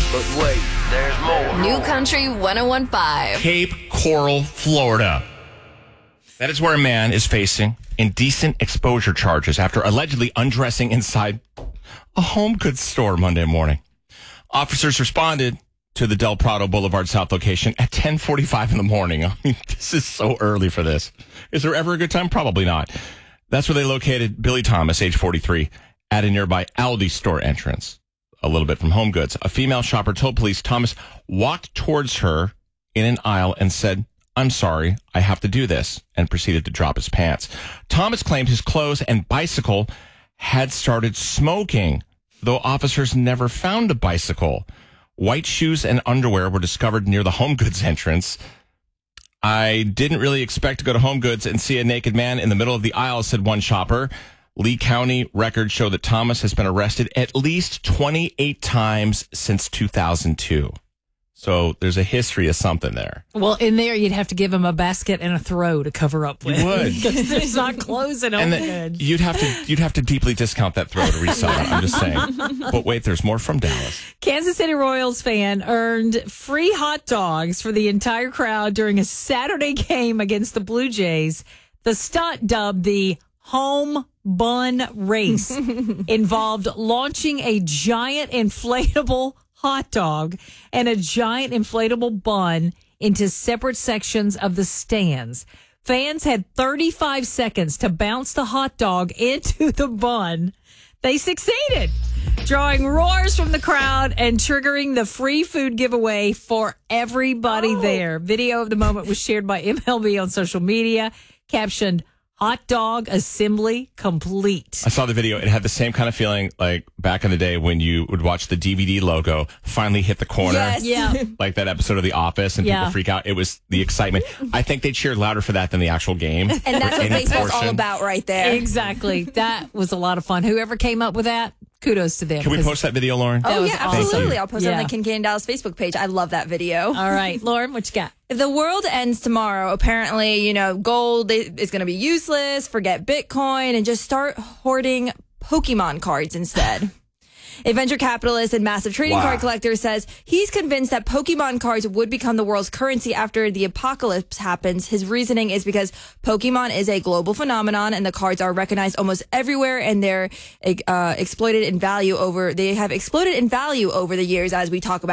But wait, there's more. New Country 101.5. Cape Coral, Florida. That is where a man is facing indecent exposure charges after allegedly undressing inside a home goods store Monday morning. Officers responded to the Del Prado Boulevard South location at 10:45 in the morning. I mean, this is so early for this. Is there ever a good time? Probably not. That's where they located Billy Thomas, age 43, at a nearby Aldi store entrance, a little bit from Home Goods. A female shopper told police Thomas walked towards her in an aisle and said, "I'm sorry, I have to do this," and proceeded to drop his pants. Thomas claimed his clothes and bicycle had started smoking, though officers never found a bicycle. White shoes and underwear were discovered near the Home Goods entrance. "I didn't really expect to go to Home Goods and see a naked man in the middle of the aisle," said one shopper. Lee County records show that Thomas has been arrested at least 28 times since 2002. So there's a history of something there. Well, in there, you'd have to give him a basket and a throw to cover up with. You would. Because there's not clothes in Home Goods. You'd have to deeply discount that throw to resell it. I'm just saying. But wait, there's more from Dallas. Kansas City Royals fan earned free hot dogs for the entire crowd during a Saturday game against the Blue Jays. The stunt, dubbed the Home Bun Race, involved launching a giant inflatable hot dog and a giant inflatable bun into separate sections of the stands. Fans had 35 seconds to bounce the hot dog into the bun. They succeeded, drawing roars from the crowd and triggering the free food giveaway for everybody there. Video of the moment was shared by MLB on social media, captioned, "Hot dog assembly complete." I saw the video. It had the same kind of feeling like back in the day when you would watch the DVD logo finally hit the corner. Yes. Yeah. Like that episode of The Office and people freak out. It was the excitement. I think they cheered louder for that than the actual game. And that's what baseball's all about right there. Exactly. That was a lot of fun. Whoever came up with that, kudos to them. Can we post that video, Lauren? Oh, was yeah, awesome. absolutely. I'll post it on Yeah. the Kincaid and Dallas Facebook page. I love that video. All right, Lauren, what you got? The world ends tomorrow. Apparently, gold is going to be useless. Forget Bitcoin and just start hoarding Pokemon cards instead. A venture capitalist and massive trading card collector says he's convinced that Pokemon cards would become the world's currency after the apocalypse happens. His reasoning is because Pokemon is a global phenomenon and the cards are recognized almost everywhere, and they're exploited in value over the years, as we talk about.